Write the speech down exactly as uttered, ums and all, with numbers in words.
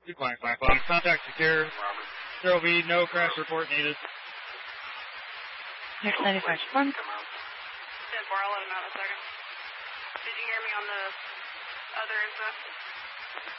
two point five five. Contact secure. There will be no crash report needed. Next ninety-five one. ten four, I'll let him out in a second. Did you hear me on the other info?